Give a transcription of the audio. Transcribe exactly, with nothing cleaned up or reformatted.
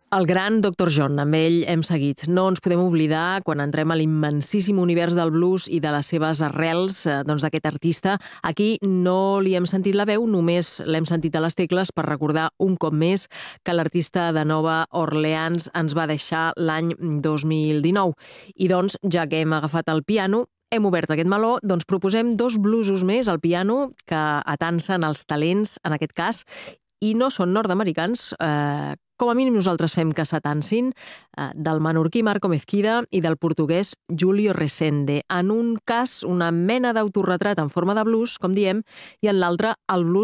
El gran doctor John, amb ell hem seguit. No ens podem oblidar, quan entrem a l'immensíssim univers del blues i de les seves arrels, eh, doncs d'aquest artista. Aquí no li hem sentit la veu, només l'hem sentit a les tecles per recordar un cop més que l'artista de Nova Orleans ens va deixar l'any dos mil dinou. I doncs, ja que hem agafat el piano, hem obert aquest meló, doncs proposem dos bluesos més al piano que atansen els talents, en aquest cas, i no són nord-americans, eh, com a mínim nosaltres fem que s'atansin, eh, del menorquí Marco Mezquida i del portuguès Julio Resende. En un cas, una mena d'autorretrat en forma de blues, com diem, i en l'altre, el blues